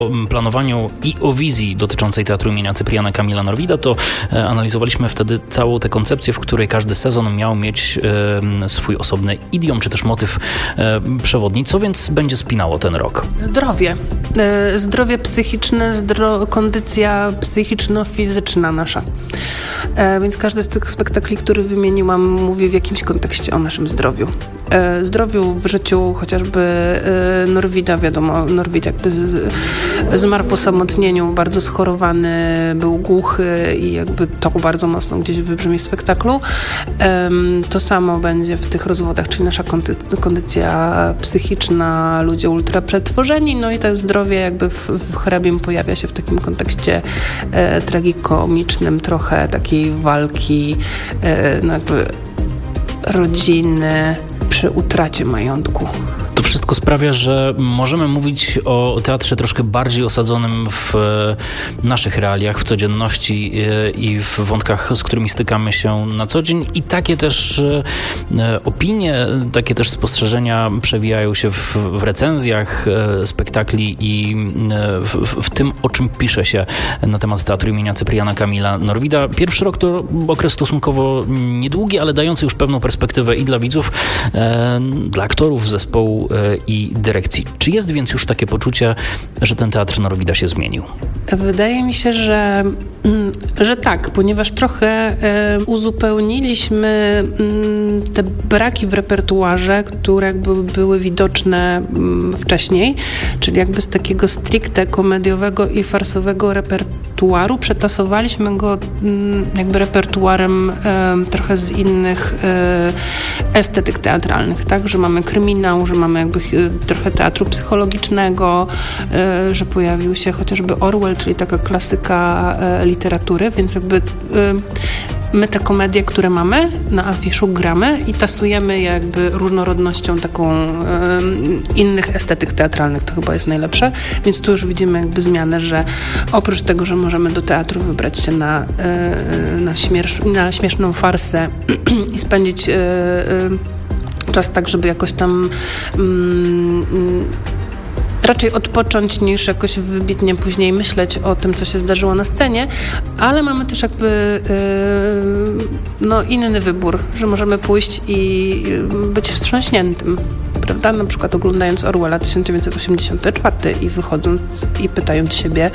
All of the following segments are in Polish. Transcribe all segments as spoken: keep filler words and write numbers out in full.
planowaniu i o wizji dotyczącej Teatru imienia Cypriana Kamila Norwida, to analizowaliśmy wtedy całą tę koncepcję, w której każdy sezon miał mieć e, swój osobny idiom, czy też motyw e, przewodni. Co więc będzie spinało ten rok? Zdrowie. E, zdrowie psychiczne, zdro- kondycja psychiczno-fizyczna nasza. E, więc każdy z tych spektakli, który wymieniłam, mówi w jakimś kontekście o naszym zdrowiu. E, zdrowiu w życiu chociażby e, Norwida, wiadomo, Norwid jakby z, zmarł w osamotnieniu, bardzo schorowany, był głuchy i jakby to bardzo mocno gdzieś wybrzmi w spektaklu. Um, to samo będzie w tych rozwodach, czyli nasza kondy- kondycja psychiczna, ludzie ultra przetworzeni, no i to zdrowie jakby w, w hrabim pojawia się w takim kontekście e, tragikomicznym, trochę takiej walki, e, no jakby rodziny przy utracie majątku. To wszystko sprawia, że możemy mówić o teatrze troszkę bardziej osadzonym w naszych realiach, w codzienności i w wątkach, z którymi stykamy się na co dzień. I takie też opinie, takie też spostrzeżenia przewijają się w, w recenzjach spektakli i w, w tym, o czym pisze się na temat Teatru imienia Cypriana Kamila Norwida. Pierwszy rok to okres stosunkowo niedługi, ale dający już pewną perspektywę i dla widzów, dla aktorów zespołu i dyrekcji. Czy jest więc już takie poczucie, że ten Teatr Norwida się zmienił? Wydaje mi się, że, że tak, ponieważ trochę uzupełniliśmy te braki w repertuarze, które jakby były widoczne wcześniej, czyli jakby z takiego stricte komediowego i farsowego repertuaru przetasowaliśmy go jakby repertuarem trochę z innych estetyk teatralnych, tak, że mamy kryminał, że mamy jakby trochę teatru psychologicznego, że pojawił się chociażby Orwell, czyli taka klasyka literatury, więc jakby my te komedie, które mamy na afiszu, gramy i tasujemy je jakby różnorodnością taką innych estetyk teatralnych, to chyba jest najlepsze, więc tu już widzimy jakby zmianę, że oprócz tego, że możemy do teatru wybrać się na, na, śmiesz, na śmieszną farsę i spędzić czas tak, żeby jakoś tam mm, raczej odpocząć niż jakoś wybitnie później myśleć o tym, co się zdarzyło na scenie, ale mamy też jakby yy, no, inny wybór, że możemy pójść i być wstrząśniętym, prawda? Na przykład oglądając Orwella tysiąc dziewięćset osiemdziesiąty czwarty i wychodząc i pytając siebie,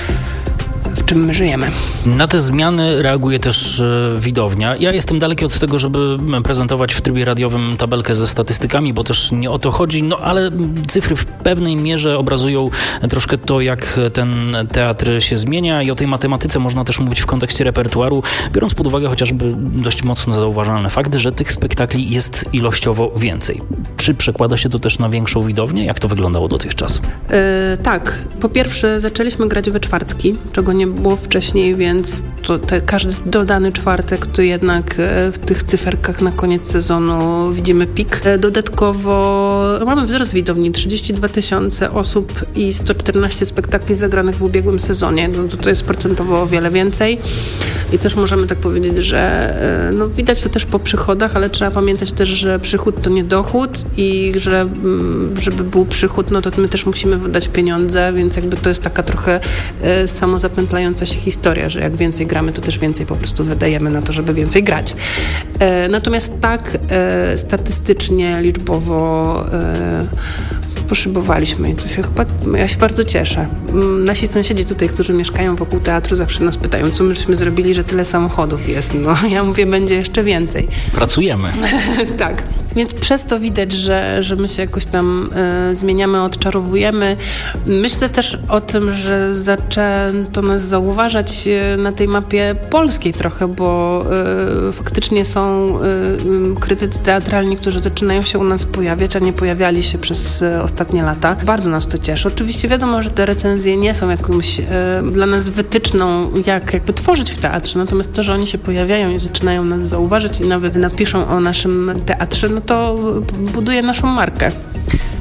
w czym my żyjemy. Na te zmiany reaguje też widownia. Ja jestem daleki od tego, żeby prezentować w trybie radiowym tabelkę ze statystykami, bo też nie o to chodzi, no ale cyfry w pewnej mierze obrazują troszkę to, jak ten teatr się zmienia i o tej matematyce można też mówić w kontekście repertuaru, biorąc pod uwagę chociażby dość mocno zauważalny fakt, że tych spektakli jest ilościowo więcej. Czy przekłada się to też na większą widownię? Jak to wyglądało dotychczas? Yy, tak. Po pierwsze zaczęliśmy grać we czwartki, czego nie było wcześniej, więc to te, każdy dodany czwartek to jednak w tych cyferkach na koniec sezonu widzimy pik. Dodatkowo mamy wzrost widowni, trzydzieści dwa tysiące osób i sto czternaście spektakli zagranych w ubiegłym sezonie. No to, to jest procentowo o wiele więcej i też możemy tak powiedzieć, że no, widać to też po przychodach, ale trzeba pamiętać też, że przychód to nie dochód i że żeby był przychód, no to my też musimy wydać pieniądze, więc jakby to jest taka trochę samozapętlająca się historia, że jak więcej gramy, to też więcej po prostu wydajemy na to, żeby więcej grać. E, natomiast tak e, statystycznie, liczbowo e, poszybowaliśmy i to się chyba, ja się bardzo cieszę. Nasi sąsiedzi tutaj, którzy mieszkają wokół teatru, zawsze nas pytają, co myśmy zrobili, że tyle samochodów jest. No ja mówię, będzie jeszcze więcej. Pracujemy. Tak. Więc przez to widać, że, że my się jakoś tam y, zmieniamy, odczarowujemy. Myślę też o tym, że zaczęto nas zauważać na tej mapie polskiej trochę, bo y, faktycznie są y, krytycy teatralni, którzy zaczynają się u nas pojawiać, a nie pojawiali się przez y, ostatnie lata. Bardzo nas to cieszy. Oczywiście wiadomo, że te recenzje nie są jakąś y, dla nas wytyczną, jak jakby tworzyć w teatrze, natomiast to, że oni się pojawiają i zaczynają nas zauważyć i nawet napiszą o naszym teatrze, no to buduje naszą markę.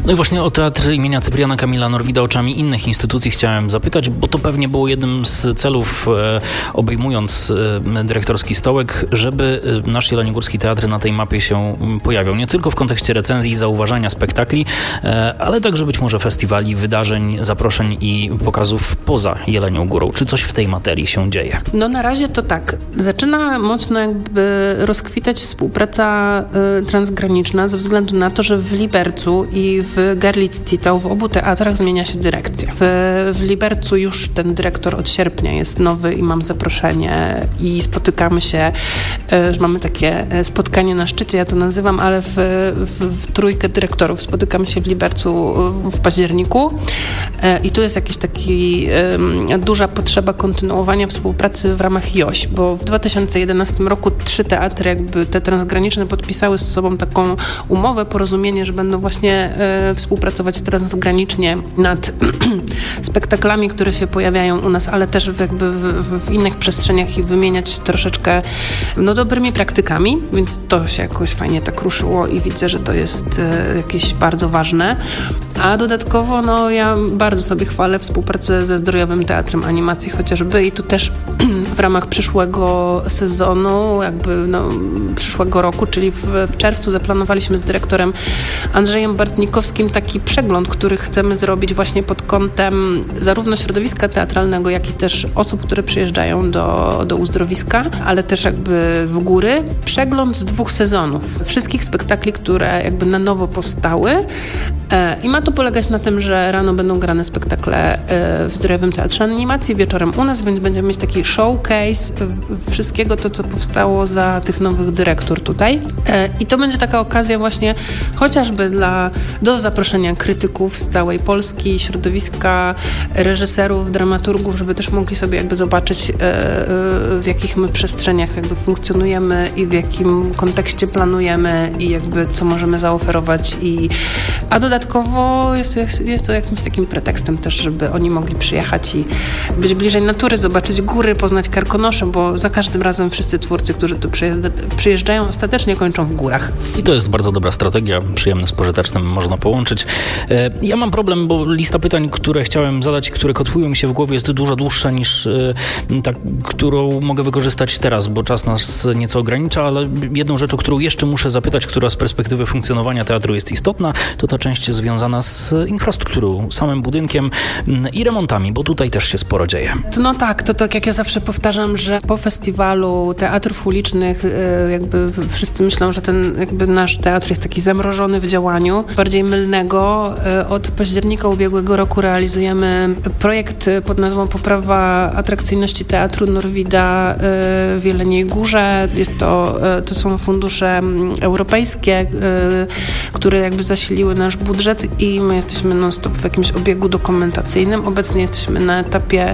No i właśnie o Teatr imienia Cypriana Kamila Norwida oczami innych instytucji chciałem zapytać, bo to pewnie było jednym z celów, e, obejmując e, dyrektorski stołek, żeby e, nasz Jeleniogórski Teatr na tej mapie się pojawiał. Nie tylko w kontekście recenzji i zauważania spektakli, e, ale także być może festiwali, wydarzeń, zaproszeń i pokazów poza Jelenią Górą. Czy coś w tej materii się dzieje? No na razie to tak. Zaczyna mocno jakby rozkwitać współpraca y, transgraniczna ze względu na to, że w Libercu i w Görlitz-Zittau w obu teatrach zmienia się dyrekcja. W, w Libercu już ten dyrektor od sierpnia jest nowy i mam zaproszenie i spotykamy się, y, mamy takie spotkanie na szczycie, ja to nazywam, ale w, w, w trójkę dyrektorów spotykamy się w Libercu w październiku y, i tu jest jakiś taki y, duża potrzeba kontynuowania współpracy w ramach J O Ś, bo w dwa tysiące jedenastym roku trzy teatry jakby te transgraniczne podpisały z sobą taką umowę, porozumienie, że będą właśnie e, współpracować transgranicznie nad spektaklami, które się pojawiają u nas, ale też w, jakby w, w, w innych przestrzeniach i wymieniać troszeczkę no, dobrymi praktykami, więc to się jakoś fajnie tak ruszyło i widzę, że to jest e, jakieś bardzo ważne. A dodatkowo no, ja bardzo sobie chwalę współpracę ze Zdrojowym Teatrem Animacji chociażby i tu też w ramach przyszłego sezonu, jakby no, przyszłego roku, czyli w, w czerwcu zaplanowaliśmy z dyrektorem Andrzejem Bartnikowskim taki przegląd, który chcemy zrobić właśnie pod kątem zarówno środowiska teatralnego, jak i też osób, które przyjeżdżają do, do uzdrowiska, ale też jakby w góry. Przegląd z dwóch sezonów. Wszystkich spektakli, które jakby na nowo powstały e, i ma to polegać na tym, że rano będą grane spektakle e, w Zdrojowym Teatrze Animacji, wieczorem u nas, więc będziemy mieć taki showcase wszystkiego to, co powstało za tych nowych dyrektur tutaj. I to będzie taka okazja właśnie chociażby dla, do zaproszenia krytyków z całej Polski, środowiska, reżyserów, dramaturgów, żeby też mogli sobie jakby zobaczyć, w jakich my przestrzeniach jakby funkcjonujemy i w jakim kontekście planujemy i jakby co możemy zaoferować. I, a dodatkowo jest, jest to jakimś takim pretekstem też, żeby oni mogli przyjechać i być bliżej natury, zobaczyć góry, poznać Karkonosze, bo za każdym razem wszyscy twórcy, którzy tu przyjeżdżają, ostatecznie kończą w górach. I to jest bardzo dobra strategia, przyjemne z pożytecznym można połączyć. Ja mam problem, bo lista pytań, które chciałem zadać, które kotłują mi się w głowie, jest dużo dłuższa niż ta, którą mogę wykorzystać teraz, bo czas nas nieco ogranicza, ale jedną rzecz, o którą jeszcze muszę zapytać, która z perspektywy funkcjonowania teatru jest istotna, to ta część związana z infrastrukturą, samym budynkiem i remontami, bo tutaj też się sporo dzieje. No tak, to tak jak ja zawsze powtarzam, że po festiwalu teatrów ulicznych jakby wszyscy myślą, że ten jakby nasz teatr jest taki zamrożony w działaniu, bardziej mylnego. Od października ubiegłego roku realizujemy projekt pod nazwą Poprawa atrakcyjności Teatru Norwida w Jeleniej Górze. Jest to, to są fundusze europejskie, które jakby zasiliły nasz budżet i my jesteśmy non-stop w jakimś obiegu dokumentacyjnym. Obecnie jesteśmy na etapie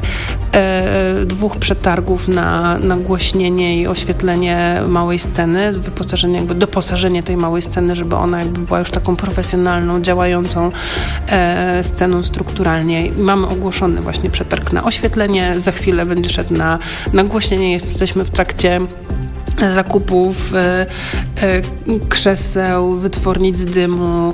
dwóch przetargów na nagłośnienie i oświetlenie małej sceny, wyposażenie, jakby doposażenie tej małej sceny, żeby ona jakby była już taką profesjonalną, działającą e, sceną strukturalnie. I mamy ogłoszony właśnie przetarg na oświetlenie, za chwilę będzie szedł na nagłośnienie. Jesteśmy w trakcie zakupów e, e, krzeseł, wytwornic dymu,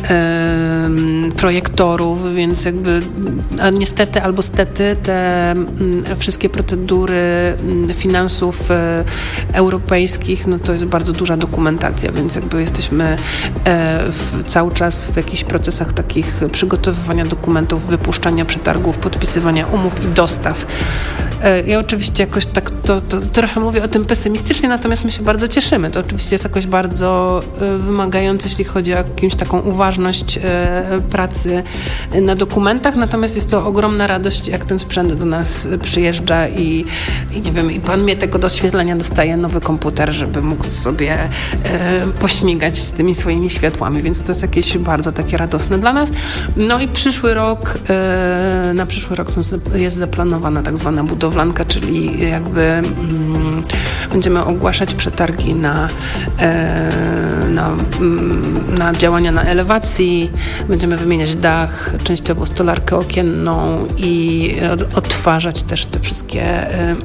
e, projektorów, więc jakby a niestety albo stety te m, wszystkie procedury m, finansów e, europejskich, no to jest bardzo duża dokumentacja, więc jakby jesteśmy e, w, cały czas w jakichś procesach takich przygotowywania dokumentów, wypuszczania przetargów, podpisywania umów i dostaw. E, ja oczywiście jakoś tak to, to trochę mówię o tym pesymistycznie, natomiast my się bardzo cieszymy. To oczywiście jest jakoś bardzo wymagające, jeśli chodzi o jakąś taką uważność pracy na dokumentach, natomiast jest to ogromna radość, jak ten sprzęt do nas przyjeżdża i, i nie wiem, i pan mnie tego doświetlenia dostaje nowy komputer, żeby mógł sobie e, pośmigać z tymi swoimi światłami, więc to jest jakieś bardzo takie radosne dla nas. No i przyszły rok, e, na przyszły rok są, jest zaplanowana tak zwana budowlanka, czyli jakby mm, będziemy ogłaszać przetargi na, e, na, na działania na elewacji, będziemy wymieniać dach, częściowo stolarkę okienną i od, odtwarzać też te wszystkie e,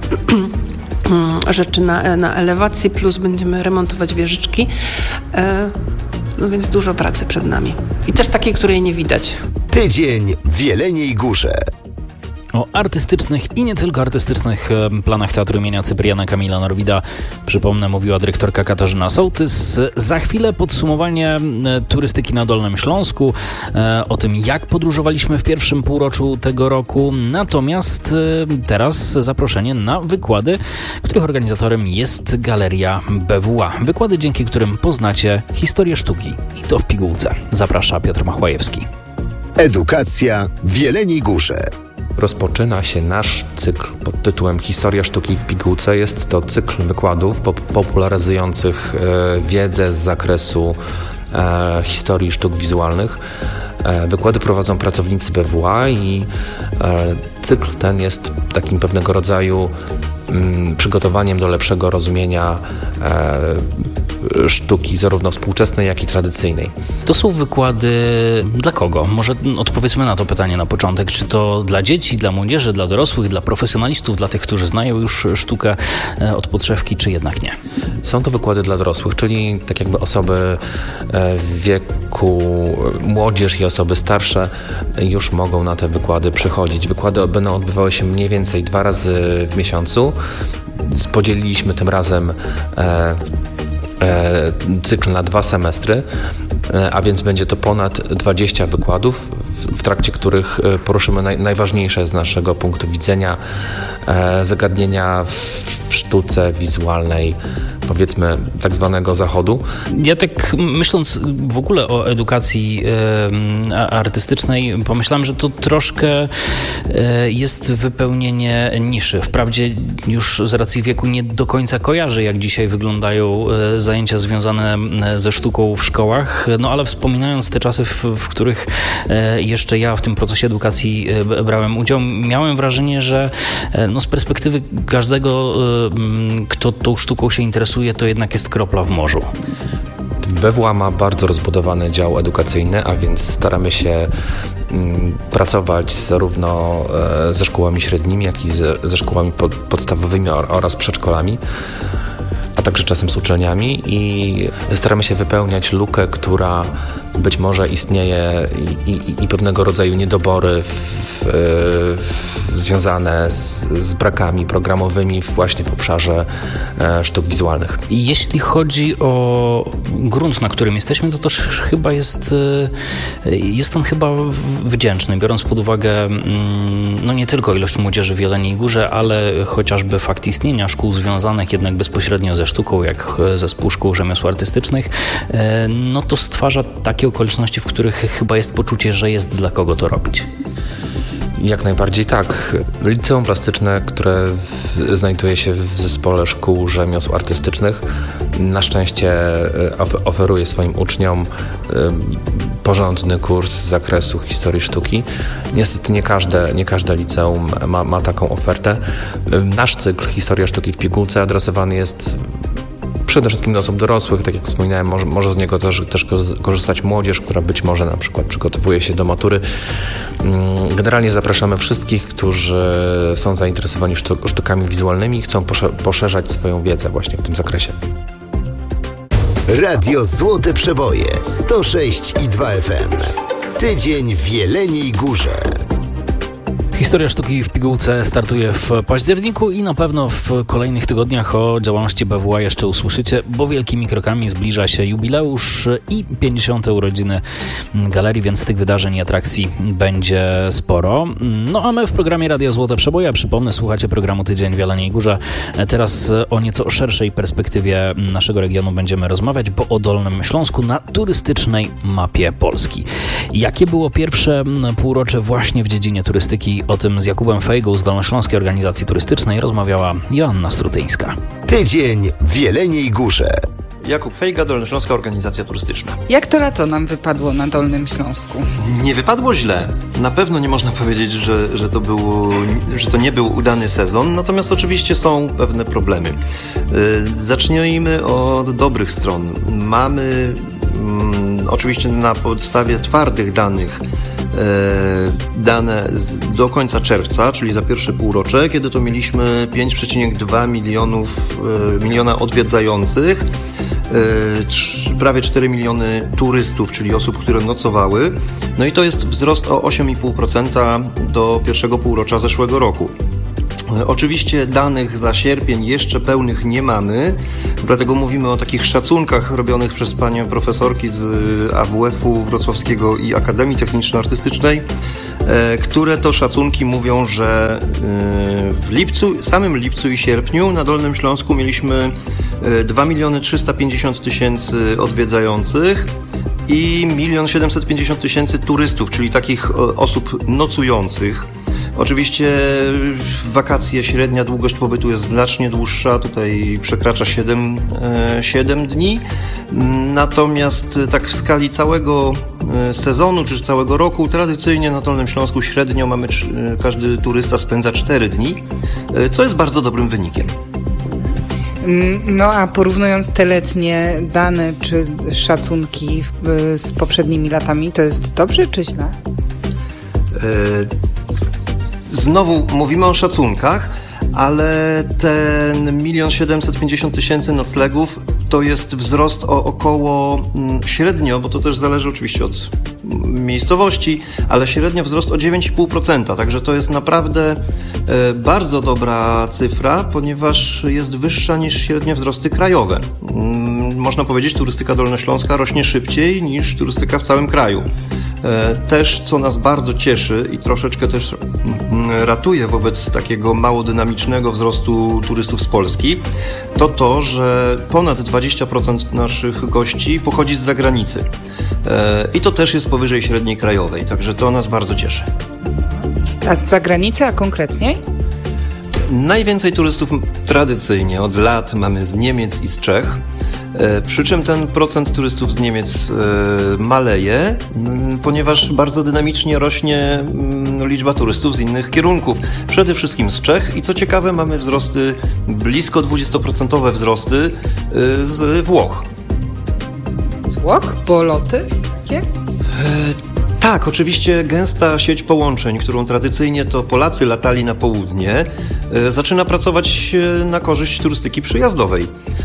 rzeczy na, na elewacji, plus będziemy remontować wieżyczki. E, No więc dużo pracy przed nami. I też takiej, której nie widać. Tydzień w Jeleniej Górze. O artystycznych i nie tylko artystycznych planach Teatru imienia Cypriana Kamila Norwida, przypomnę, mówiła dyrektorka Katarzyna Sołtys. Za chwilę podsumowanie turystyki na Dolnym Śląsku, o tym, jak podróżowaliśmy w pierwszym półroczu tego roku. Natomiast teraz zaproszenie na wykłady, których organizatorem jest Galeria B W A. Wykłady, dzięki którym poznacie historię sztuki i to w pigułce. Zaprasza Piotr Machłajewski. Edukacja w Jeleniej Górze. Rozpoczyna się nasz cykl pod tytułem Historia sztuki w pigułce. Jest to cykl wykładów popularyzujących e, wiedzę z zakresu e, historii sztuk wizualnych. E, wykłady prowadzą pracownicy B W A i e, cykl ten jest takim pewnego rodzaju m, przygotowaniem do lepszego rozumienia e, sztuki zarówno współczesnej, jak i tradycyjnej. To są wykłady dla kogo? Może odpowiedzmy na to pytanie na początek. Czy to dla dzieci, dla młodzieży, dla dorosłych, dla profesjonalistów, dla tych, którzy znają już sztukę od podszewki, czy jednak nie? Są to wykłady dla dorosłych, czyli tak jakby osoby w wieku, młodzież i osoby starsze już mogą na te wykłady przychodzić. Wykłady będą odbywały się mniej więcej dwa razy w miesiącu. Podzieliliśmy tym razem e, cykl na dwa semestry, a więc będzie to ponad dwadzieścia wykładów, w trakcie których poruszymy naj, najważniejsze z naszego punktu widzenia zagadnienia w sztuce wizualnej, powiedzmy tak zwanego zachodu. Ja tak myśląc w ogóle o edukacji e, artystycznej, pomyślałem, że to troszkę e, jest wypełnienie niszy. Wprawdzie już z racji wieku nie do końca kojarzę, jak dzisiaj wyglądają e, zajęcia związane ze sztuką w szkołach, no ale wspominając te czasy, w, w których e, jeszcze ja w tym procesie edukacji e, brałem udział, miałem wrażenie, że e, no, z perspektywy każdego, e, kto tą sztuką się interesuje, to jednak jest kropla w morzu. B W A ma bardzo rozbudowany dział edukacyjny, a więc staramy się mm, pracować zarówno e, ze szkołami średnimi, jak i ze, ze szkołami pod, podstawowymi oraz przedszkolami, a także czasem z uczelniami i staramy się wypełniać lukę, która być może istnieje i, i, i pewnego rodzaju niedobory w, w, związane z, z brakami programowymi właśnie w obszarze e, sztuk wizualnych. Jeśli chodzi o grunt, na którym jesteśmy, to też chyba jest, jest on chyba wdzięczny, biorąc pod uwagę no nie tylko ilość młodzieży w Jeleniej Górze, ale chociażby fakt istnienia szkół związanych jednak bezpośrednio ze sztuką, jak zespół szkół rzemiosł artystycznych, no to stwarza takie okoliczności, w których chyba jest poczucie, że jest dla kogo to robić. Jak najbardziej tak. Liceum Plastyczne, które w, znajduje się w zespole szkół rzemiosł artystycznych, na szczęście oferuje swoim uczniom porządny kurs z zakresu historii sztuki. Niestety nie każde, nie każde liceum ma, ma taką ofertę. Nasz cykl Historia sztuki w pigułce adresowany jest przede wszystkim do osób dorosłych, tak jak wspominałem, może, może z niego też, też korzystać młodzież, która być może na przykład przygotowuje się do matury. Generalnie zapraszamy wszystkich, którzy są zainteresowani sztukami wizualnymi i chcą poszerzać swoją wiedzę właśnie w tym zakresie. Radio Złote Przeboje sto sześć i dwa F M. Tydzień w Jeleniej Górze. Historia sztuki w pigułce startuje w październiku i na pewno w kolejnych tygodniach o działalności B W A jeszcze usłyszycie, bo wielkimi krokami zbliża się jubileusz i pięćdziesiąte urodziny galerii, więc tych wydarzeń i atrakcji będzie sporo. No a my w programie Radia Złote Przeboje, przypomnę, słuchacie programu Tydzień w Jeleniej Górze. Teraz o nieco szerszej perspektywie naszego regionu będziemy rozmawiać, bo o Dolnym Śląsku na turystycznej mapie Polski. Jakie było pierwsze półrocze właśnie w dziedzinie turystyki? O tym z Jakubem Fejgą z Dolnośląskiej Organizacji Turystycznej rozmawiała Joanna Strutyńska. Tydzień w Jeleniej Górze. Jakub Fejga, Dolnośląska Organizacja Turystyczna. Jak to lato nam wypadło na Dolnym Śląsku? Nie wypadło źle. Na pewno nie można powiedzieć, że, że, to, był, że to nie był udany sezon, natomiast oczywiście są pewne problemy. Yy, zacznijmy od dobrych stron. Mamy mm, oczywiście na podstawie twardych danych dane do końca czerwca, czyli za pierwsze półrocze, kiedy to mieliśmy pięć przecinek dwa milionów, miliona odwiedzających prawie cztery miliony turystów, czyli osób, które nocowały. No i to jest wzrost o osiem i pół procent do pierwszego półrocza zeszłego roku. Oczywiście danych za sierpień jeszcze pełnych nie mamy, dlatego mówimy o takich szacunkach robionych przez panie profesorki z A W F-u Wrocławskiego i Akademii Techniczno-Artystycznej, które to szacunki mówią, że w lipcu, samym lipcu i sierpniu na Dolnym Śląsku mieliśmy dwa miliony trzysta pięćdziesiąt tysięcy odwiedzających i milion siedemset pięćdziesiąt tysięcy turystów, czyli takich osób nocujących. Oczywiście w wakacje średnia długość pobytu jest znacznie dłuższa, tutaj przekracza siedem dni. Natomiast tak w skali całego sezonu czy całego roku tradycyjnie na Dolnym Śląsku średnio mamy, każdy turysta spędza cztery dni, co jest bardzo dobrym wynikiem. No a porównując te letnie dane czy szacunki w, z poprzednimi latami, to jest dobrze czy źle? Znowu mówimy o szacunkach, ale ten milion siedemset pięćdziesiąt tysięcy noclegów to jest wzrost o około średnio, bo to też zależy oczywiście od miejscowości, ale średnio wzrost o dziewięć i pół procent, także to jest naprawdę bardzo dobra cyfra, ponieważ jest wyższa niż średnie wzrosty krajowe. Można powiedzieć, turystyka dolnośląska rośnie szybciej niż turystyka w całym kraju. Też, co nas bardzo cieszy i troszeczkę też ratuje wobec takiego mało dynamicznego wzrostu turystów z Polski, to to, że ponad dwadzieścia procent naszych gości pochodzi z zagranicy. I to też jest powyżej średniej krajowej, także to nas bardzo cieszy. A z zagranicy, a konkretniej? Najwięcej turystów tradycyjnie od lat mamy z Niemiec i z Czech. Przy czym ten procent turystów z Niemiec maleje, ponieważ bardzo dynamicznie rośnie liczba turystów z innych kierunków. Przede wszystkim z Czech i co ciekawe mamy wzrosty, blisko dwudziestoprocentowe wzrosty z Włoch. Z Włoch? Bo loty? Jakie? Tak, oczywiście gęsta sieć połączeń, którą tradycyjnie to Polacy latali na południe, zaczyna pracować na korzyść turystyki przyjazdowej.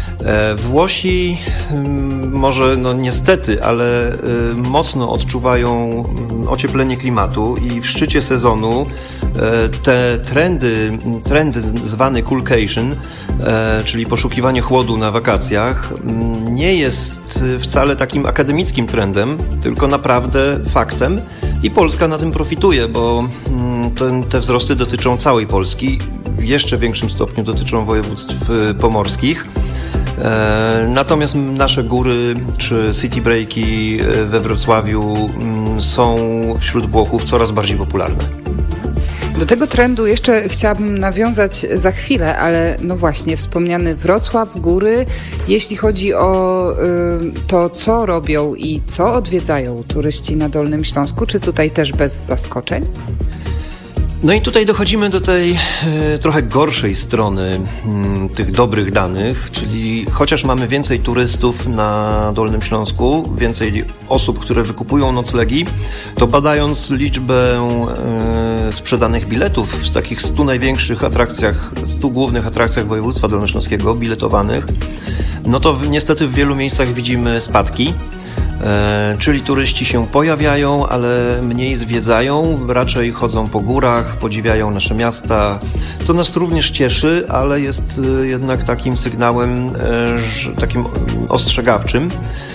Włosi może no niestety, ale mocno odczuwają ocieplenie klimatu i w szczycie sezonu te trendy, trend zwany coolcation, czyli poszukiwanie chłodu na wakacjach, nie jest wcale takim akademickim trendem, tylko naprawdę faktem i Polska na tym profituje, bo ten, te wzrosty dotyczą całej Polski, w jeszcze większym stopniu dotyczą województw pomorskich. Natomiast nasze góry czy city breaki we Wrocławiu są wśród Włochów coraz bardziej popularne. Do tego trendu jeszcze chciałabym nawiązać za chwilę, ale no właśnie, wspomniany Wrocław, góry. Jeśli chodzi o y, to, co robią i co odwiedzają turyści na Dolnym Śląsku, czy tutaj też bez zaskoczeń? No i tutaj dochodzimy do tej e, trochę gorszej strony m, tych dobrych danych, czyli chociaż mamy więcej turystów na Dolnym Śląsku, więcej osób, które wykupują noclegi, to badając liczbę e, sprzedanych biletów w takich stu największych atrakcjach, stu głównych atrakcjach województwa dolnośląskiego, biletowanych, no to w, niestety w wielu miejscach widzimy spadki. E, czyli turyści się pojawiają, ale mniej zwiedzają, raczej chodzą po górach, podziwiają nasze miasta, co nas również cieszy, ale jest e, jednak takim sygnałem, e, że, takim ostrzegawczym.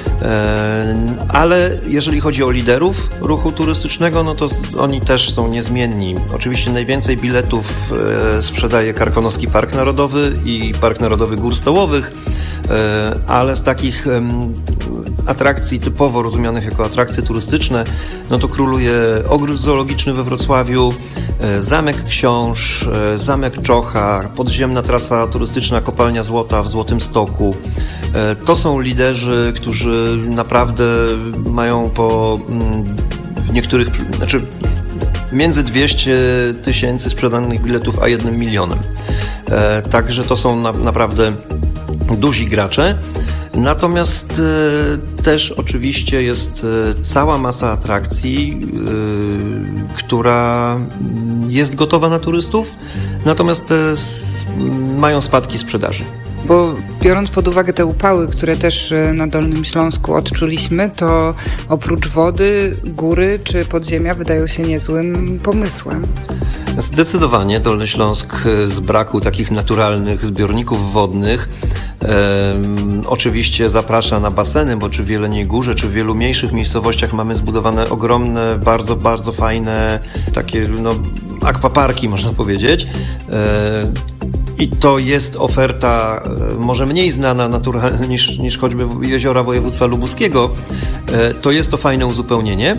E, ale jeżeli chodzi o liderów ruchu turystycznego, no to oni też są niezmienni. Oczywiście najwięcej biletów e, sprzedaje Karkonoski Park Narodowy i Park Narodowy Gór Stołowych, e, ale z takich e, atrakcji typowo rozumianych jako atrakcje turystyczne, no to króluje ogród zoologiczny we Wrocławiu, Zamek Książ, Zamek Czocha, podziemna trasa turystyczna Kopalnia Złota w Złotym Stoku. To są liderzy, którzy naprawdę mają po w niektórych, znaczy między dwieście tysięcy sprzedanych biletów a jednym milionem. Także to są na, naprawdę duzi gracze. Natomiast e, też oczywiście jest e, cała masa atrakcji, e, która jest gotowa na turystów, natomiast te s- mają spadki sprzedaży. Bo biorąc pod uwagę te upały, które też na Dolnym Śląsku odczuliśmy, to oprócz wody, góry czy podziemia wydają się niezłym pomysłem. Zdecydowanie Dolny Śląsk z braku takich naturalnych zbiorników wodnych e, oczywiście zaprasza na baseny, bo czy w Jeleniej Górze, czy w wielu mniejszych miejscowościach mamy zbudowane ogromne, bardzo, bardzo fajne takie no, akwaparki, można powiedzieć. E, I to jest oferta może mniej znana naturalnie niż, niż choćby jeziora województwa lubuskiego. To jest to fajne uzupełnienie.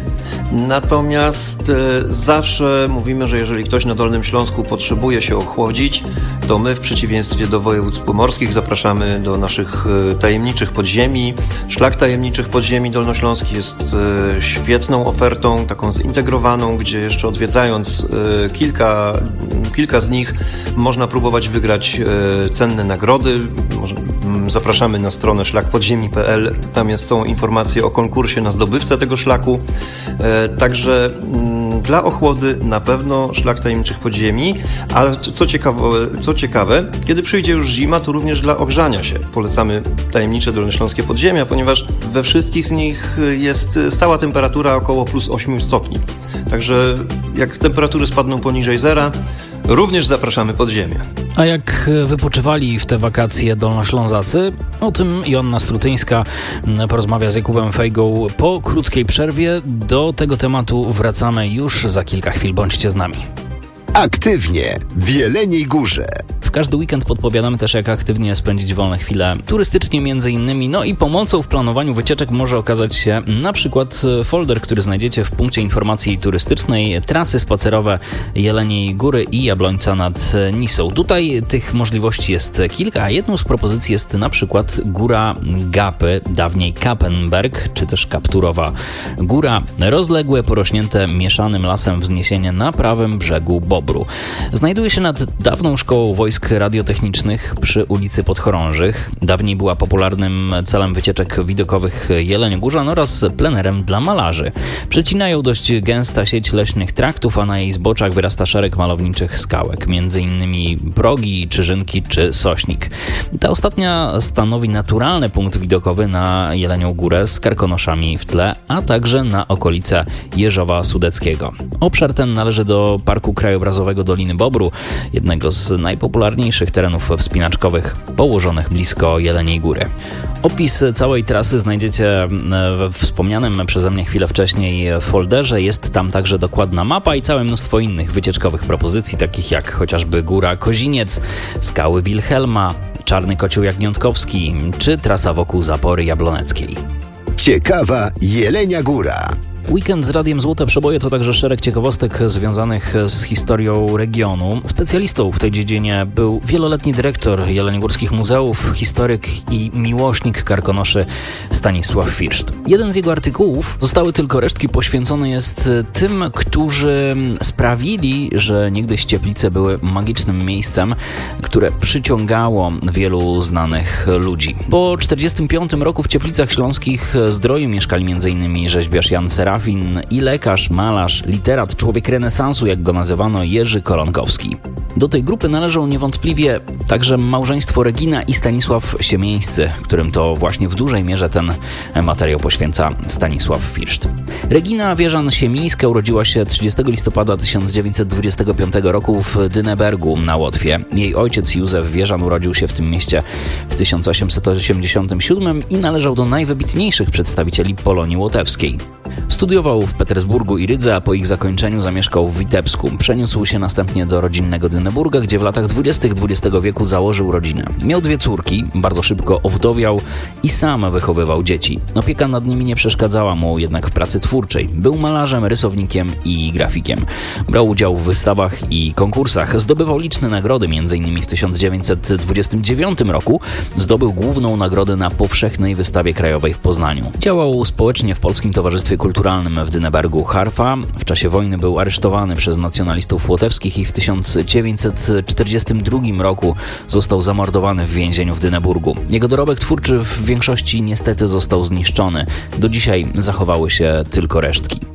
Natomiast zawsze mówimy, że jeżeli ktoś na Dolnym Śląsku potrzebuje się ochłodzić, to my w przeciwieństwie do województw pomorskich zapraszamy do naszych tajemniczych podziemi. Szlak tajemniczych podziemi dolnośląski jest świetną ofertą, taką zintegrowaną, gdzie jeszcze odwiedzając kilka, kilka z nich można próbować wygrać cenne nagrody. Zapraszamy na stronę szlak podziemi kropka p l. Tam jest, są informacje o konkursie na zdobywcę tego szlaku. Także dla ochłody na pewno szlak tajemniczych podziemi, ale co ciekawe, co ciekawe, kiedy przyjdzie już zima, to również dla ogrzania się polecamy tajemnicze dolnośląskie podziemia, ponieważ we wszystkich z nich jest stała temperatura około plus osiem stopni. Także jak temperatury spadną poniżej zera, również zapraszamy pod ziemię. A jak wypoczywali w te wakacje dolnoślązacy? O tym Joanna Strutyńska porozmawia z Jakubem Fejgą po krótkiej przerwie. Do tego tematu wracamy już za kilka chwil. Bądźcie z nami. Aktywnie w Jeleniej Górze. W każdy weekend podpowiadamy też, jak aktywnie spędzić wolne chwile turystycznie między innymi. No i pomocą w planowaniu wycieczek może okazać się na przykład folder, który znajdziecie w punkcie informacji turystycznej, trasy spacerowe Jeleniej Góry i Jabłońca nad Nisą. Tutaj tych możliwości jest kilka, a jedną z propozycji jest na przykład Góra Gapy, dawniej Kappenberg, czy też Kapturowa Góra. Rozległe, porośnięte mieszanym lasem wzniesienie na prawym brzegu Bobru. Znajduje się nad dawną szkołą wojsk radiotechnicznych przy ulicy Podchorążych. Dawniej była popularnym celem wycieczek widokowych Jeleniogórzan oraz plenerem dla malarzy. Przecinają dość gęsta sieć leśnych traktów, a na jej zboczach wyrasta szereg malowniczych skałek, między innymi progi, czyżynki czy sośnik. Ta ostatnia stanowi naturalny punkt widokowy na Jelenią Górę z karkonoszami w tle, a także na okolice Jeżowa Sudeckiego. Obszar ten należy do Parku Krajobrazowego Doliny Bobru, jednego z najpopularniejszych terenów wspinaczkowych położonych blisko Jeleniej Góry. Opis całej trasy znajdziecie we wspomnianym przeze mnie chwilę wcześniej folderze. Jest tam także dokładna mapa i całe mnóstwo innych wycieczkowych propozycji, takich jak chociażby Góra Koziniec, Skały Wilhelma, Czarny Kocioł Jagniątkowski czy trasa wokół Zapory Jabloneckiej. Ciekawa Jelenia Góra. Weekend z Radiem Złote Przeboje to także szereg ciekawostek związanych z historią regionu. Specjalistą w tej dziedzinie był wieloletni dyrektor jeleniogórskich muzeów, historyk i miłośnik karkonoszy Stanisław Firszt. Jeden z jego artykułów, Zostały tylko resztki, poświęcony jest tym, którzy sprawili, że niegdyś Cieplice były magicznym miejscem, które przyciągało wielu znanych ludzi. Po tysiąc dziewięćset czterdziestym piątym roku w Cieplicach Śląskich Zdroju mieszkali m.in. rzeźbiarz Jan Serafin i lekarz, malarz, literat, człowiek renesansu, jak go nazywano, Jerzy Kolonkowski. Do tej grupy należą niewątpliwie także małżeństwo Regina i Stanisław Siemieńscy, którym to właśnie w dużej mierze ten materiał poświęca Stanisław Firszt. Regina Wierzan-Siemińska urodziła się trzydziestego listopada tysiąc dziewięćset dwudziestego piątego roku w Dynebergu na Łotwie. Jej ojciec Józef Wierzan urodził się w tym mieście w tysiąc osiemset osiemdziesiątym siódmym i należał do najwybitniejszych przedstawicieli Polonii Łotewskiej. Studiował w Petersburgu i Rydze, a po ich zakończeniu zamieszkał w Witebsku. Przeniósł się następnie do rodzinnego Dyneburga, gdzie w latach dwudziestych dwudziestego wieku założył rodzinę. Miał dwie córki, bardzo szybko owdowiał i sam wychowywał dzieci. Opieka nad nimi nie przeszkadzała mu jednak w pracy twórczej. Był malarzem, rysownikiem i grafikiem. Brał udział w wystawach i konkursach. Zdobywał liczne nagrody, m.in. w tysiąc dziewięćset dwudziestym dziewiątym roku zdobył główną nagrodę na Powszechnej Wystawie Krajowej w Poznaniu. Działał społecznie w Polskim Towarzystwie Kulturalnym w Dynebergu Harfa. W czasie wojny był aresztowany przez nacjonalistów łotewskich i w tysiąc dziewięćset czterdziestym drugim roku został zamordowany w więzieniu w Dyneburgu. Jego dorobek twórczy w większości niestety został zniszczony. Do dzisiaj zachowały się tylko resztki.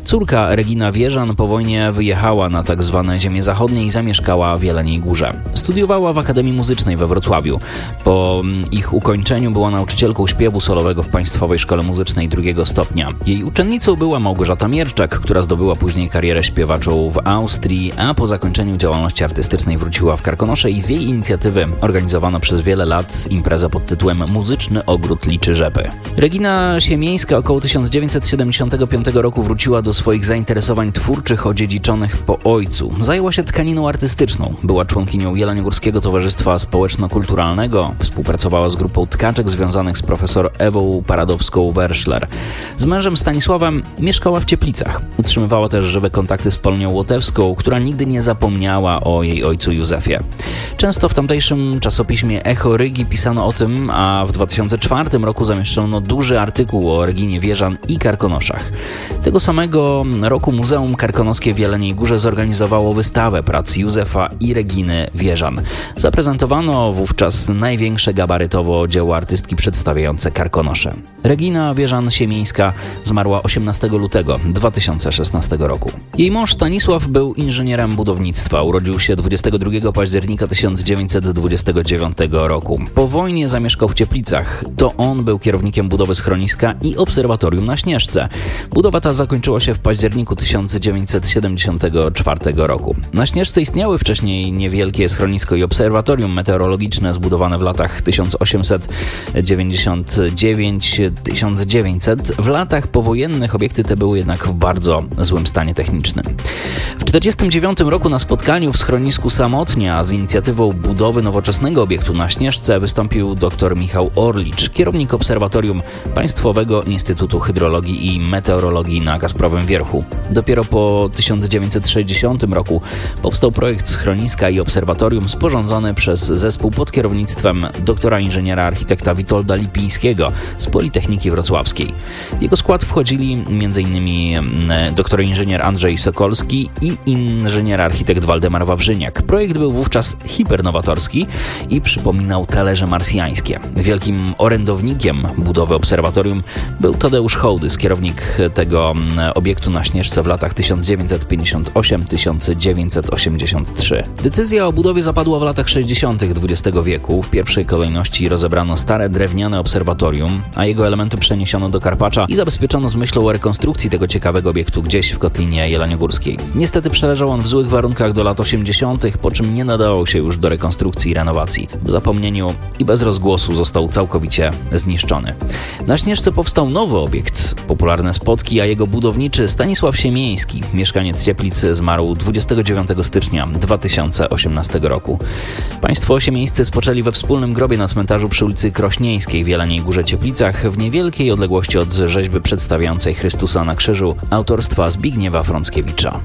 Córka Regina Wierzan po wojnie wyjechała na tak zwane ziemie zachodnie i zamieszkała w Jeleniej Górze. Studiowała w Akademii Muzycznej we Wrocławiu. Po ich ukończeniu była nauczycielką śpiewu solowego w Państwowej Szkole Muzycznej drugiego stopnia. Jej uczennicą była Małgorzata Mierczak, która zdobyła później karierę śpiewaczą w Austrii, a po zakończeniu działalności artystycznej wróciła w Karkonosze i z jej inicjatywy organizowano przez wiele lat imprezę pod tytułem Muzyczny Ogród liczy rzepy. Regina Siemieńska około tysiąc dziewięćset siedemdziesiątego piątego roku wróciła do swoich zainteresowań twórczych odziedziczonych po ojcu. Zajęła się tkaniną artystyczną. Była członkinią Jeleniogórskiego Towarzystwa Społeczno-Kulturalnego. Współpracowała z grupą tkaczek związanych z profesor Ewą Paradowską-Werszler. Z mężem Stanisławem mieszkała w Cieplicach. Utrzymywała też żywe kontakty z Polonią Łotewską, która nigdy nie zapomniała o jej ojcu Józefie. Często w tamtejszym czasopiśmie Echo Rygi pisano o tym, a w dwa tysiące czwartym roku zamieszczono duży artykuł o Reginie Wierzan i Karkonoszach. Tego samego roku Muzeum Karkonoskie w Jeleniej Górze zorganizowało wystawę prac Józefa i Reginy Wierzan. Zaprezentowano wówczas największe gabarytowo dzieło artystki przedstawiające Karkonosze. Regina Wierzan-Siemieńska zmarła osiemnastego lutego dwa tysiące szesnastego roku. Jej mąż Stanisław był inżynierem budownictwa. Urodził się dwudziestego drugiego października tysiąc dziewięćset dwudziestego dziewiątego roku. Po wojnie zamieszkał w Cieplicach. To on był kierownikiem budowy schroniska i obserwatorium na Śnieżce. Budowa ta zakończyła się w październiku tysiąc dziewięćset siedemdziesiątego czwartego roku. Na Śnieżce istniały wcześniej niewielkie schronisko i obserwatorium meteorologiczne zbudowane w latach tysiąc osiemset dziewięćdziesiąt dziewięć do tysiąc dziewięćset. W latach powojennych obiekty te były jednak w bardzo złym stanie technicznym. W tysiąc dziewięćset czterdziestym dziewiątym roku na spotkaniu w schronisku Samotnia z inicjatywą budowy nowoczesnego obiektu na Śnieżce wystąpił dr Michał Orlicz, kierownik obserwatorium Państwowego Instytutu Hydrologii i Meteorologii na Kasprowym Wierchu. Dopiero po tysiąc dziewięćset sześćdziesiątym roku powstał projekt schroniska i obserwatorium sporządzony przez zespół pod kierownictwem doktora inżyniera architekta Witolda Lipińskiego z Politechniki Wrocławskiej. W jego skład wchodzili m.in. doktor inżynier Andrzej Sokolski i inżynier architekt Waldemar Wawrzyniak. Projekt był wówczas hipernowatorski i przypominał talerze marsjańskie. Wielkim orędownikiem budowy obserwatorium był Tadeusz Hołdys, kierownik tego obiektu na Śnieżce w latach tysiąc dziewięćset pięćdziesiąt osiem do tysiąc dziewięćset osiemdziesiąt trzy. Decyzja o budowie zapadła w latach sześćdziesiątych dwudziestego wieku. W pierwszej kolejności rozebrano stare drewniane obserwatorium, a jego elementy przeniesiono do Karpacza i zabezpieczono z myślą o rekonstrukcji tego ciekawego obiektu gdzieś w Kotlinie Jeleniogórskiej. Niestety przeleżał on w złych warunkach do lat osiemdziesiątych, po czym nie nadawał się już do rekonstrukcji i renowacji. W zapomnieniu i bez rozgłosu został całkowicie zniszczony. Na Śnieżce powstał nowy obiekt, popularne spotki, a jego budowniczy Stanisław Siemieński, mieszkaniec Cieplicy, zmarł dwudziestego dziewiątego stycznia dwa tysiące osiemnastego roku. Państwo siemieńscy spoczęli we wspólnym grobie na cmentarzu przy ulicy Krośnieńskiej w Jeleniej Górze Cieplicach w niewielkiej odległości od rzeźby przedstawiającej Chrystusa na krzyżu autorstwa Zbigniewa Frąckiewicza.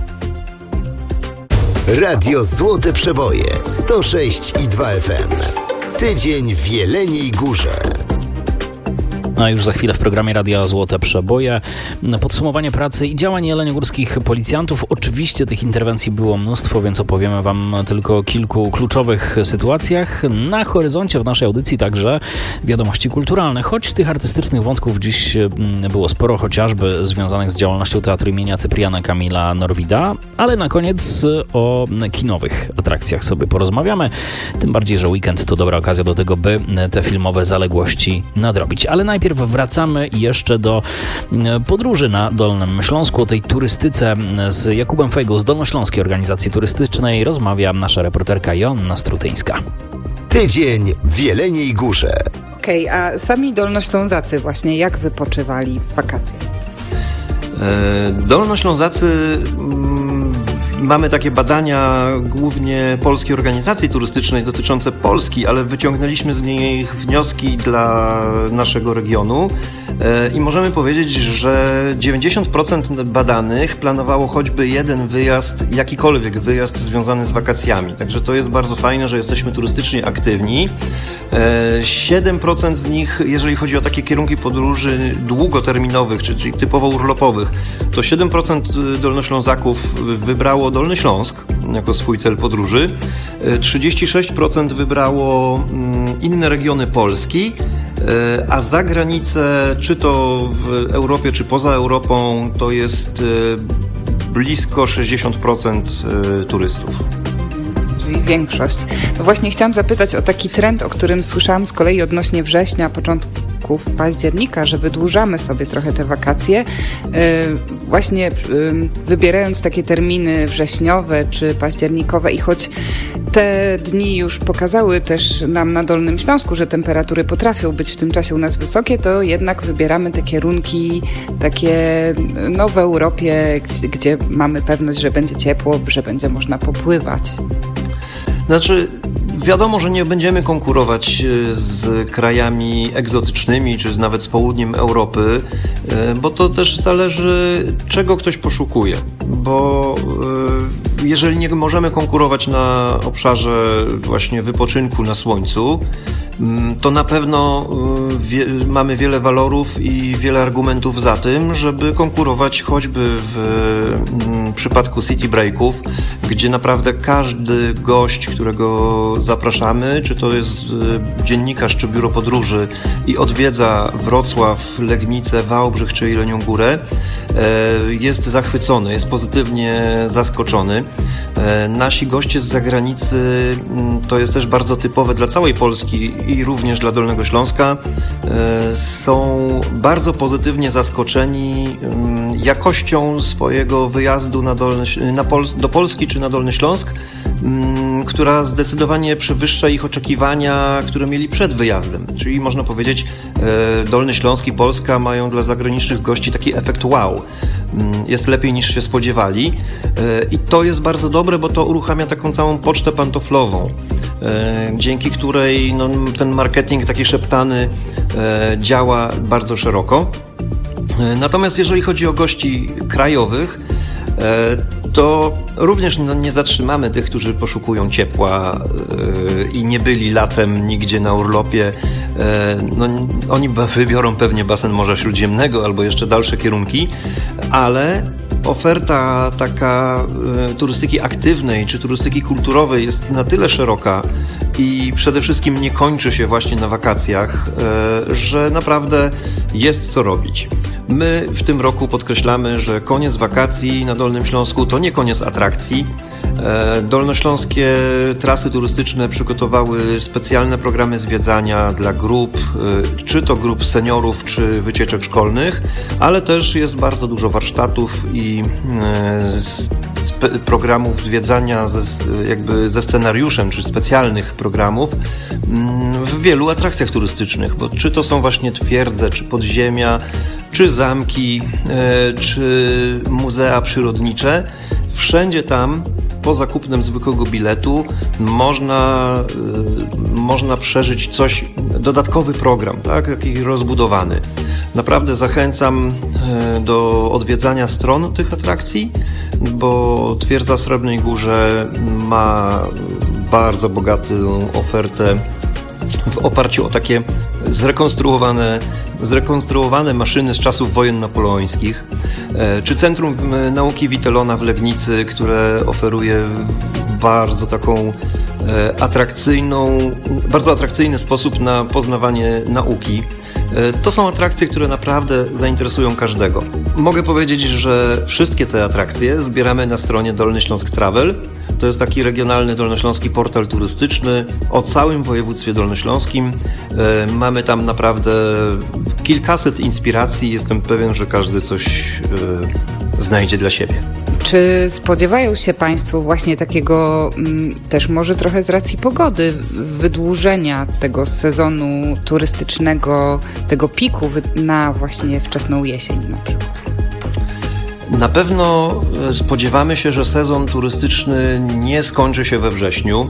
Radio Złote Przeboje sto sześć i dwa F M. Tydzień w Jeleniej Górze. A już za chwilę w programie Radia Złote Przeboje podsumowanie pracy i działań jeleniogórskich policjantów. Oczywiście tych interwencji było mnóstwo, więc opowiemy Wam tylko o kilku kluczowych sytuacjach. Na horyzoncie w naszej audycji także wiadomości kulturalne, choć tych artystycznych wątków dziś było sporo, chociażby związanych z działalnością Teatru imienia Cypriana Kamila Norwida, ale na koniec o kinowych atrakcjach sobie porozmawiamy. Tym bardziej, że weekend to dobra okazja do tego, by te filmowe zaległości nadrobić. Ale najpierw wracamy jeszcze do podróży na Dolnym Śląsku. O tej turystyce z Jakubem Fejgą z Dolnośląskiej Organizacji Turystycznej rozmawia nasza reporterka Joanna Strutyńska. Tydzień w Jeleniej Górze. Okej, okay, a sami dolnoślązacy właśnie jak wypoczywali w wakacje? Dolnoślązacy, mamy takie badania głównie Polskiej Organizacji Turystycznej dotyczące Polski, ale wyciągnęliśmy z nich wnioski dla naszego regionu i możemy powiedzieć, że dziewięćdziesiąt procent badanych planowało choćby jeden wyjazd, jakikolwiek wyjazd związany z wakacjami. Także to jest bardzo fajne, że jesteśmy turystycznie aktywni. siedem procent z nich, jeżeli chodzi o takie kierunki podróży długoterminowych, czyli typowo urlopowych, to siedem procent Dolnoślązaków wybrało Dolny Śląsk jako swój cel podróży, trzydzieści sześć procent wybrało inne regiony Polski a za granicę, czy to w Europie, czy poza Europą, to jest blisko sześćdziesiąt procent turystów. Czyli większość. No właśnie chciałam zapytać o taki trend, o którym słyszałam z kolei odnośnie września, początków października, że wydłużamy sobie trochę te wakacje, właśnie wybierając takie terminy wrześniowe czy październikowe i choć te dni już pokazały też nam na Dolnym Śląsku, że temperatury potrafią być w tym czasie u nas wysokie, to jednak wybieramy te kierunki takie no w Europie, gdzie, gdzie mamy pewność, że będzie ciepło, że będzie można popływać. Znaczy, wiadomo, że nie będziemy konkurować z krajami egzotycznymi, czy nawet z południem Europy, bo to też zależy, czego ktoś poszukuje. Bo jeżeli nie możemy konkurować na obszarze właśnie wypoczynku na słońcu, to na pewno wie, mamy wiele walorów i wiele argumentów za tym, żeby konkurować choćby w przypadku city breaków, gdzie naprawdę każdy gość, którego zapraszamy, czy to jest dziennikarz, czy biuro podróży i odwiedza Wrocław, Legnicę, Wałbrzych czy Jelenią Górę, jest zachwycony, jest pozytywnie zaskoczony. Nasi goście z zagranicy, to jest też bardzo typowe dla całej Polski i również dla Dolnego Śląska, są bardzo pozytywnie zaskoczeni jakością swojego wyjazdu na Dolny, na Pol, do Polski czy na Dolny Śląsk, która zdecydowanie przewyższa ich oczekiwania, które mieli przed wyjazdem. Czyli można powiedzieć, Dolny Śląsk i Polska mają dla zagranicznych gości taki efekt wow. Jest lepiej niż się spodziewali i to jest bardzo dobre, bo to uruchamia taką całą pocztę pantoflową, dzięki której no, ten marketing taki szeptany działa bardzo szeroko. Natomiast jeżeli chodzi o gości krajowych, to również no, nie zatrzymamy tych, którzy poszukują ciepła yy, i nie byli latem nigdzie na urlopie. Yy, no, oni wybiorą pewnie basen Morza Śródziemnego albo jeszcze dalsze kierunki, ale oferta taka y, turystyki aktywnej czy turystyki kulturowej jest na tyle szeroka i przede wszystkim nie kończy się właśnie na wakacjach, y, że naprawdę jest co robić. My w tym roku podkreślamy, że koniec wakacji na Dolnym Śląsku to nie koniec atrakcji. Dolnośląskie trasy turystyczne przygotowały specjalne programy zwiedzania dla grup, czy to grup seniorów, czy wycieczek szkolnych, ale też jest bardzo dużo warsztatów i programów zwiedzania ze, jakby ze scenariuszem, czy specjalnych programów w wielu atrakcjach turystycznych, bo czy to są właśnie twierdze, czy podziemia, czy zamki, czy muzea przyrodnicze, wszędzie tam poza kupnem zwykłego biletu można, można przeżyć coś, dodatkowy program, tak, taki rozbudowany. Naprawdę zachęcam do odwiedzania stron tych atrakcji, bo Twierdza w Srebrnej Górze ma bardzo bogatą ofertę w oparciu o takie zrekonstruowane, zrekonstruowane maszyny z czasów wojen napoleońskich, czy Centrum Nauki Witelona w Legnicy, które oferuje bardzo taką atrakcyjną, bardzo atrakcyjny sposób na poznawanie nauki. To są atrakcje, które naprawdę zainteresują każdego. Mogę powiedzieć, że wszystkie te atrakcje zbieramy na stronie Dolny Śląsk Travel. To jest taki regionalny dolnośląski portal turystyczny o całym województwie dolnośląskim. Mamy tam naprawdę kilkaset inspiracji. Jestem pewien, że każdy coś znajdzie dla siebie. Czy spodziewają się Państwo właśnie takiego, też może trochę z racji pogody, wydłużenia tego sezonu turystycznego, tego piku na właśnie wczesną jesień na przykład? Na pewno spodziewamy się, że sezon turystyczny nie skończy się we wrześniu.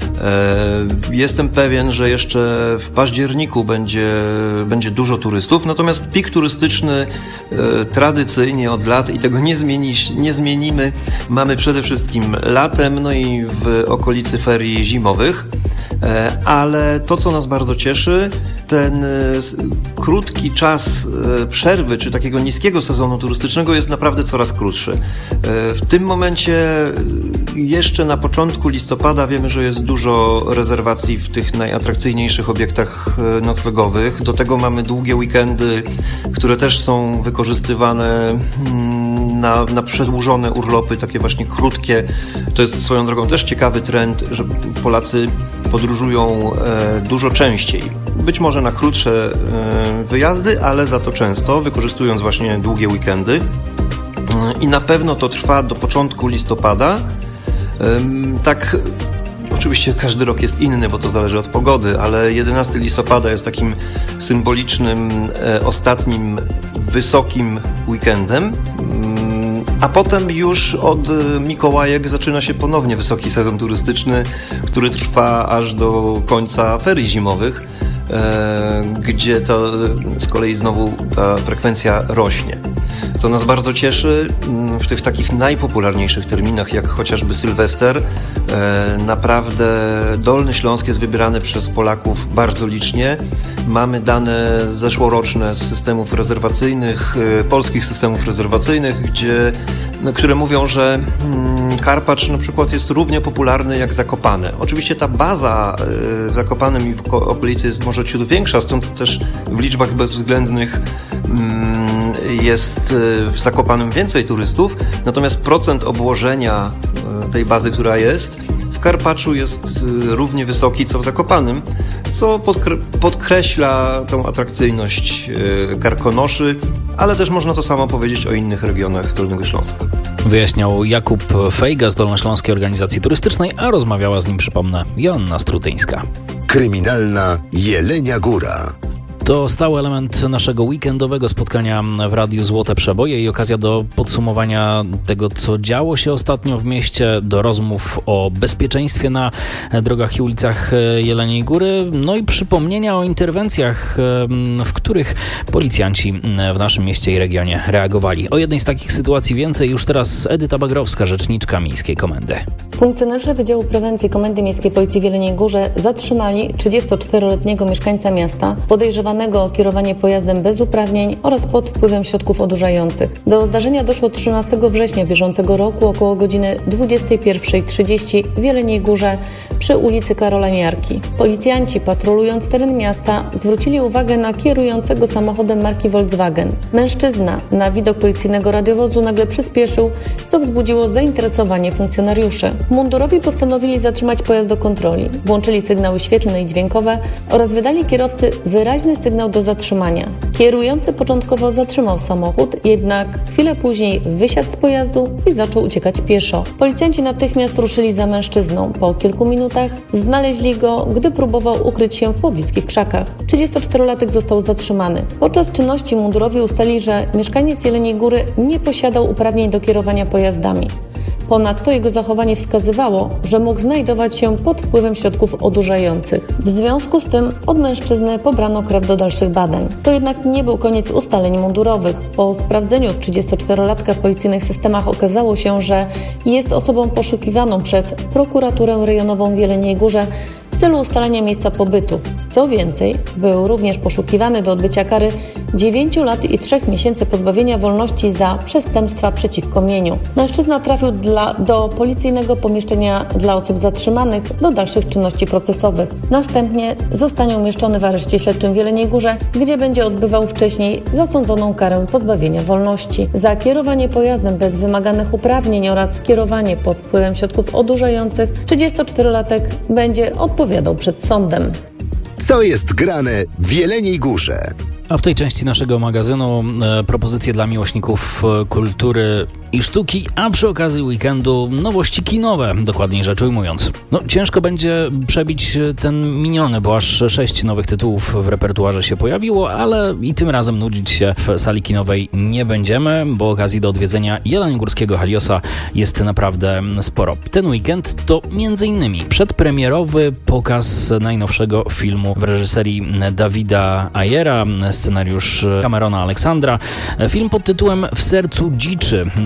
Jestem pewien, że jeszcze w październiku będzie, będzie dużo turystów, natomiast pik turystyczny tradycyjnie od lat i tego nie, zmieni, nie zmienimy, mamy przede wszystkim latem, no i w okolicy ferii zimowych. Ale to, co nas bardzo cieszy, ten krótki czas przerwy, czy takiego niskiego sezonu turystycznego jest naprawdę coraz krótszy. W tym momencie jeszcze na początku listopada wiemy, że jest dużo rezerwacji w tych najatrakcyjniejszych obiektach noclegowych. Do tego mamy długie weekendy, które też są wykorzystywane na, na przedłużone urlopy, takie właśnie krótkie. To jest swoją drogą też ciekawy trend, że Polacy podróżują dużo częściej. Być może na krótsze wyjazdy, ale za to często, wykorzystując właśnie długie weekendy. I na pewno to trwa do początku listopada. Tak, oczywiście każdy rok jest inny, bo to zależy od pogody, ale jedenastego listopada jest takim symbolicznym, ostatnim, wysokim weekendem. A potem już od Mikołajek zaczyna się ponownie wysoki sezon turystyczny, który trwa aż do końca ferii zimowych, gdzie to z kolei znowu ta frekwencja rośnie. Co nas bardzo cieszy, w tych takich najpopularniejszych terminach, jak chociażby Sylwester, naprawdę Dolny Śląsk jest wybierany przez Polaków bardzo licznie. Mamy dane zeszłoroczne z systemów rezerwacyjnych, polskich systemów rezerwacyjnych, gdzie, które mówią, że Karpacz na przykład jest równie popularny jak Zakopane. Oczywiście ta baza w Zakopanem i w okolicy jest może ciut większa, stąd też w liczbach bezwzględnych jest w Zakopanem więcej turystów, natomiast procent obłożenia tej bazy, która jest, w Karpaczu jest równie wysoki co w Zakopanem, co podkre- podkreśla tą atrakcyjność Karkonoszy, ale też można to samo powiedzieć o innych regionach Dolnego Śląska. Wyjaśniał Jakub Fejga z Dolnośląskiej Organizacji Turystycznej, a rozmawiała z nim, przypomnę, Joanna Strutyńska. Kryminalna Jelenia Góra. To stały element naszego weekendowego spotkania w Radiu Złote Przeboje i okazja do podsumowania tego, co działo się ostatnio w mieście, do rozmów o bezpieczeństwie na drogach i ulicach Jeleniej Góry, no i przypomnienia o interwencjach, w których policjanci w naszym mieście i regionie reagowali. O jednej z takich sytuacji więcej już teraz Edyta Bagrowska, rzeczniczka Miejskiej Komendy. Funkcjonariusze Wydziału Prewencji Komendy Miejskiej Policji w Jeleniej Górze zatrzymali trzydziestoczteroletniego mieszkańca miasta podejrzewanego o kierowanie pojazdem bez uprawnień oraz pod wpływem środków odurzających. Do zdarzenia doszło trzynastego września bieżącego roku około godziny dwudziestej pierwszej trzydzieści w Jeleniej Górze przy ulicy Karola Miarki. Policjanci patrolując teren miasta zwrócili uwagę na kierującego samochodem marki Volkswagen. Mężczyzna na widok policyjnego radiowozu nagle przyspieszył, co wzbudziło zainteresowanie funkcjonariuszy. Mundurowi postanowili zatrzymać pojazd do kontroli. Włączyli sygnały świetlne i dźwiękowe oraz wydali kierowcy wyraźny sygnał do zatrzymania. Kierujący początkowo zatrzymał samochód, jednak chwilę później wysiadł z pojazdu i zaczął uciekać pieszo. Policjanci natychmiast ruszyli za mężczyzną. Po kilku minutach znaleźli go, gdy próbował ukryć się w pobliskich krzakach. trzydziestoczterolatek został zatrzymany. Podczas czynności mundurowi ustalili, że mieszkaniec Jeleniej Góry nie posiadał uprawnień do kierowania pojazdami. Ponadto jego zachowanie wskazywało, że mógł znajdować się pod wpływem środków odurzających. W związku z tym od mężczyzny pobrano krew do dalszych badań. To jednak nie był koniec ustaleń mundurowych. Po sprawdzeniu trzydziestoczterolatka w policyjnych systemach okazało się, że jest osobą poszukiwaną przez prokuraturę rejonową w Jeleniej Górze w celu ustalenia miejsca pobytu. Co więcej, był również poszukiwany do odbycia kary dziewięciu lat i trzech miesięcy pozbawienia wolności za przestępstwa przeciwko mieniu. Mężczyzna trafił dla, do policyjnego pomieszczenia dla osób zatrzymanych do dalszych czynności procesowych. Następnie zostanie umieszczony w areszcie śledczym w Jeleniej Górze, gdzie będzie odbywał wcześniej zasądzoną karę pozbawienia wolności. Za kierowanie pojazdem bez wymaganych uprawnień oraz kierowanie pod wpływem środków odurzających trzydziestoczterolatek będzie odpowiadał przed sądem. Co jest grane w Jeleniej Górze? A w tej części naszego magazynu e, propozycje dla miłośników e, kultury i sztuki, a przy okazji weekendu nowości kinowe, dokładniej rzecz ujmując. No, ciężko będzie przebić ten miniony, bo aż sześć nowych tytułów w repertuarze się pojawiło, ale i tym razem nudzić się w sali kinowej nie będziemy, bo okazji do odwiedzenia jeleniogórskiego Haliosa jest naprawdę sporo. Ten weekend to między innymi przedpremierowy pokaz najnowszego filmu w reżyserii Dawida Ayera, scenariusz Camerona Aleksandra. Film pod tytułem W sercu dziczy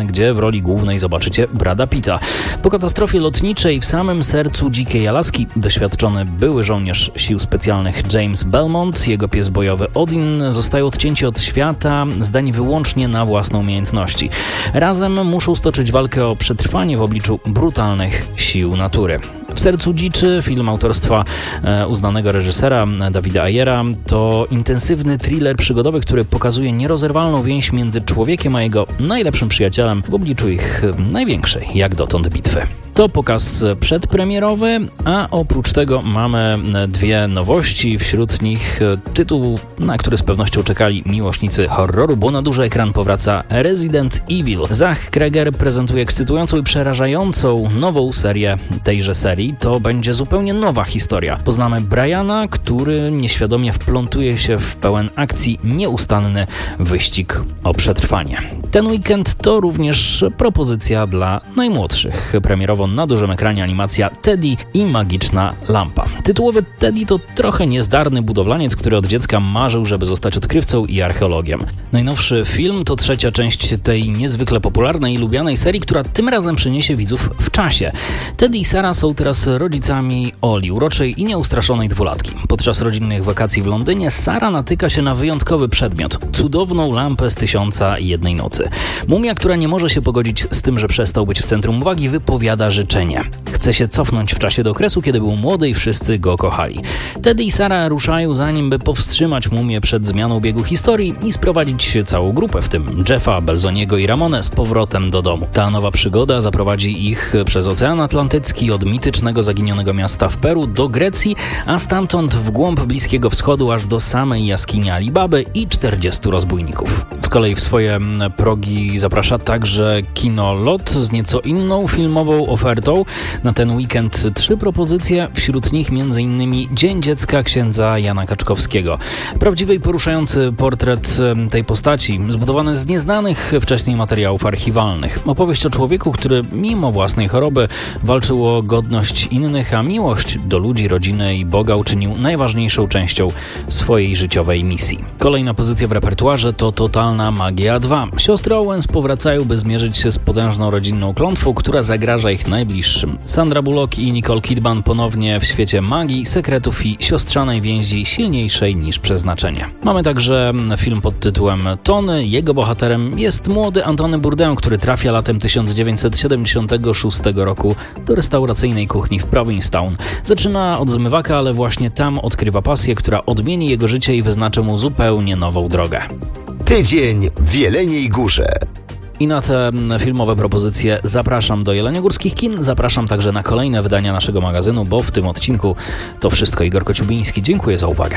gdzie w roli głównej zobaczycie Brada Pitta. Po katastrofie lotniczej w samym sercu dzikiej Alaski doświadczony były żołnierz sił specjalnych James Belmont, jego pies bojowy Odin zostają odcięci od świata, zdani wyłącznie na własne umiejętności. Razem muszą stoczyć walkę o przetrwanie w obliczu brutalnych sił natury. W sercu dziczy, film autorstwa e, uznanego reżysera Davida Ayera, to intensywny thriller przygodowy, który pokazuje nierozerwalną więź między człowiekiem a jego najlepszym przyjacielem w obliczu ich największej jak dotąd bitwy. To pokaz przedpremierowy, a oprócz tego mamy dwie nowości. Wśród nich tytuł, na który z pewnością czekali miłośnicy horroru, bo na duży ekran powraca Resident Evil. Zach Kreger prezentuje ekscytującą i przerażającą nową serię tejże serii. To będzie zupełnie nowa historia. Poznamy Briana, który nieświadomie wplątuje się w pełen akcji nieustanny wyścig o przetrwanie. Ten weekend to również propozycja dla najmłodszych. Premierowo na dużym ekranie animacja Teddy i magiczna lampa. Tytułowy Teddy to trochę niezdarny budowlaniec, który od dziecka marzył, żeby zostać odkrywcą i archeologiem. Najnowszy film to trzecia część tej niezwykle popularnej i lubianej serii, która tym razem przyniesie widzów w czasie. Teddy i Sarah są teraz rodzicami Oli, uroczej i nieustraszonej dwulatki. Podczas rodzinnych wakacji w Londynie Sarah natyka się na wyjątkowy przedmiot – cudowną lampę z Tysiąca i Jednej Nocy. Mumia, która nie może się pogodzić z tym, że przestał być w centrum uwagi, wypowiada życzenie. Chce się cofnąć w czasie do okresu, kiedy był młody i wszyscy go kochali. Teddy i Sarah ruszają za nim, by powstrzymać mumię przed zmianą biegu historii i sprowadzić całą grupę, w tym Jeffa, Belzoniego i Ramonę, z powrotem do domu. Ta nowa przygoda zaprowadzi ich przez Ocean Atlantycki od mitycznego zaginionego miasta w Peru do Grecji, a stamtąd w głąb Bliskiego Wschodu aż do samej jaskini Alibaby i czterdziestu rozbójników. Z kolei w swoje progi zaprasza także kino Lot z nieco inną filmową ofertą. Na ten weekend trzy propozycje, wśród nich m.in. Dzień Dziecka księdza Jana Kaczkowskiego. Prawdziwy i poruszający portret tej postaci, zbudowany z nieznanych wcześniej materiałów archiwalnych. Opowieść o człowieku, który mimo własnej choroby walczył o godność innych, a miłość do ludzi, rodziny i Boga uczynił najważniejszą częścią swojej życiowej misji. Kolejna pozycja w repertuarze to Totalna Magia dwa. Siostry Owens powracają, by zmierzyć się z potężną rodzinną klątwą, która zagraża ich najbliższym. Sandra Bullock i Nicole Kidman ponownie w świecie magii, sekretów i siostrzanej więzi silniejszej niż przeznaczenie. Mamy także film pod tytułem Tony. Jego bohaterem jest młody Antony Bourdain, który trafia latem tysiąc dziewięćset siedemdziesiątego szóstego roku do restauracyjnej kuchni w Provincetown. Zaczyna od zmywaka, ale właśnie tam odkrywa pasję, która odmieni jego życie i wyznaczy mu zupełnie nową drogę. Tydzień w Jeleniej Górze. I na te filmowe propozycje zapraszam do jeleniogórskich kin, zapraszam także na kolejne wydania naszego magazynu, bo w tym odcinku to wszystko. Igor Kociubiński, dziękuję za uwagę.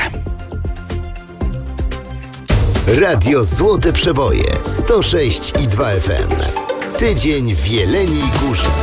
Radio Złote Przeboje sto sześć i dwa F M. Tydzień w Jeleniej Górze.